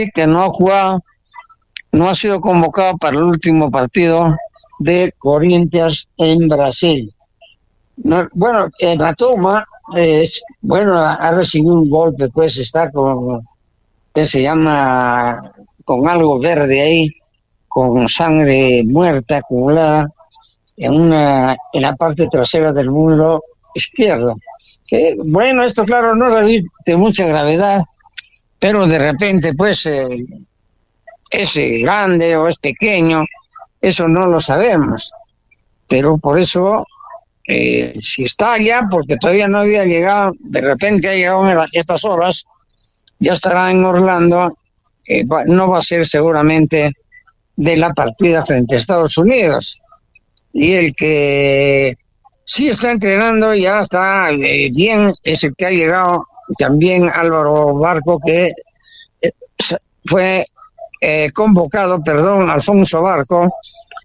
que no ha jugado, no ha sido convocado para el último partido de Corinthians en Brasil. No, bueno, la toma ha recibido un golpe, pues está con, que se llama, con algo verde ahí, con sangre muerta acumulada en la parte trasera del muslo izquierdo. Bueno, esto claro no reviste mucha gravedad, pero de repente pues es grande o es pequeño, eso no lo sabemos, pero por eso si está allá, porque todavía no había llegado, de repente ha llegado a estas horas, ya estará en Orlando, no va a ser seguramente de la partida frente a Estados Unidos. Y el que sí está entrenando ya está bien, es el que ha llegado también Álvaro Barco, que fue convocado, Alfonso Barco,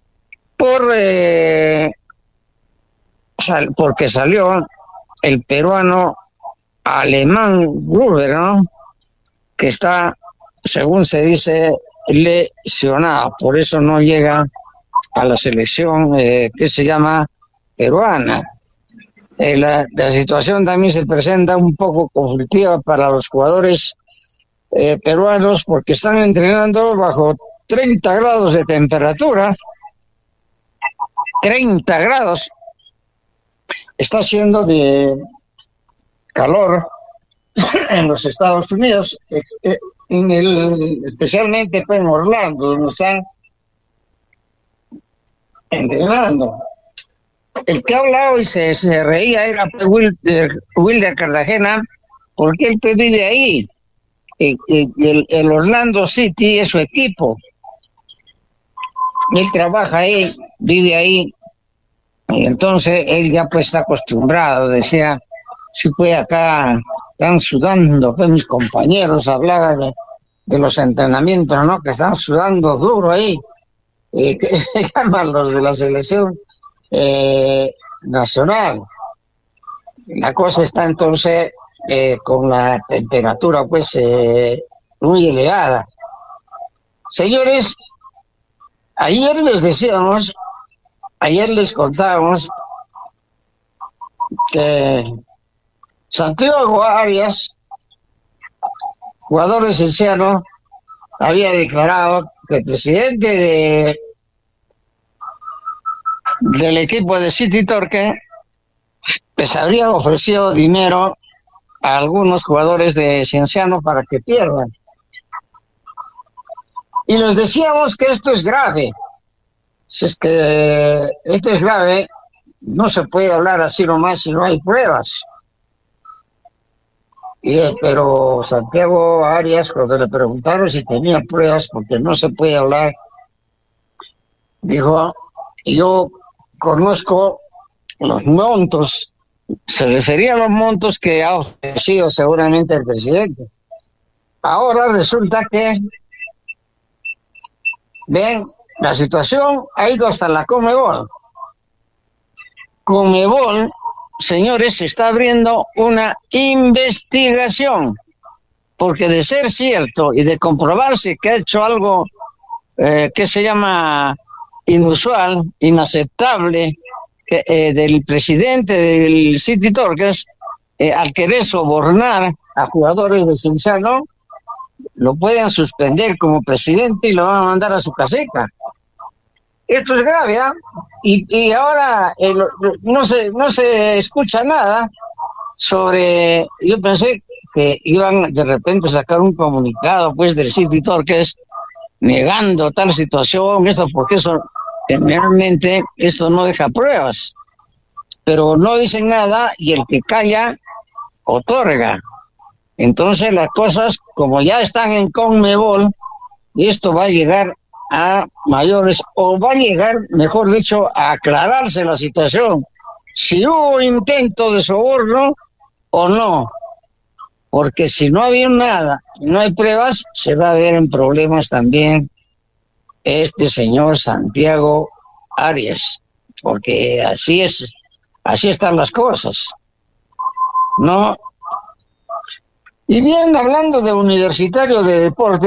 porque salió el peruano Alemán Gruber, ¿no? Que está, según se dice, lesionado, por eso no llega a la selección que se llama peruana. La situación también se presenta un poco conflictiva para los jugadores peruanos, porque están entrenando bajo 30 grados de temperatura. 30 grados. Está haciendo de calor en los Estados Unidos, especialmente pues, en Orlando, donde están entrenando. El que ha hablado y se reía era Wilder Cartagena, porque él vive ahí. El Orlando City es su equipo. Él trabaja ahí, vive ahí, y entonces él ya pues está acostumbrado. Decía, si pues acá están sudando, pues mis compañeros hablaban de los entrenamientos, ¿no? Que están sudando duro ahí, que se llaman los de la selección nacional. La cosa está entonces con la temperatura pues muy elevada. Señores, ayer les contábamos que Santiago Arias, jugador de Cienciano, había declarado que el presidente del equipo de City Torque les habría ofrecido dinero a algunos jugadores de Cienciano para que pierdan. Y les decíamos que esto es grave. Si es que esto es grave, no se puede hablar así nomás si no hay pruebas. Pero Santiago Arias, cuando le preguntaron si tenía pruebas, porque no se puede hablar, dijo, yo conozco los montos, se refería a los montos que ha ofrecido seguramente el presidente. Ahora resulta que, ven, la situación ha ido hasta la Conmebol. Conmebol, señores, se está abriendo una investigación, porque de ser cierto y de comprobarse que ha hecho algo que se llama inusual, inaceptable, del presidente del City Torques, al querer sobornar a jugadores de Cienciano, lo pueden suspender como presidente y lo van a mandar a su caseta. Esto es grave, ¿eh? Y ahora no se escucha nada sobre. Yo pensé que iban de repente a sacar un comunicado pues del City Torques negando tal situación, esto, porque eso generalmente esto no deja pruebas, pero no dicen nada y el que calla otorga. Entonces las cosas, como ya están en Conmebol, y esto va a llegar a mayores, o va a llegar, mejor dicho, a aclararse la situación, si hubo intento de soborno o no, porque si no había nada, no hay pruebas, se va a ver en problemas también este señor Santiago Arias, porque así están las cosas, ¿no? Y bien, hablando de Universitario de Deportes,